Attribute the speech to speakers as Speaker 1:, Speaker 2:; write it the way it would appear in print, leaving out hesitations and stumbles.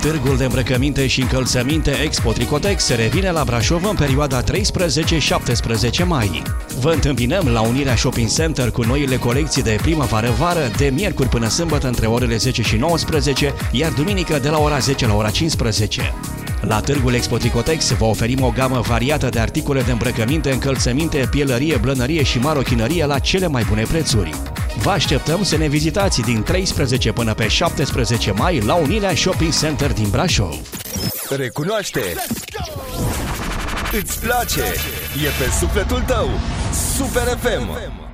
Speaker 1: Târgul de îmbrăcăminte și încălțăminte Expo Tricotex revine la Brașov în perioada 13-17 mai. Vă întâmpinăm la Unirea Shopping Center cu noile colecții de primăvară-vară de miercuri până sâmbătă între orele 10 și 19, iar duminică de la ora 10 la ora 15. La Târgul Expo Tricotex vă oferim o gamă variată de articole de îmbrăcăminte, încălțăminte, pielărie, blănărie și marochinărie la cele mai bune prețuri. Vă așteptăm să ne vizitați din 13 până pe 17 mai la Unirea Shopping Center din Brașov.
Speaker 2: Recunoaște! Îți place! E pe sufletul tău! Super FM!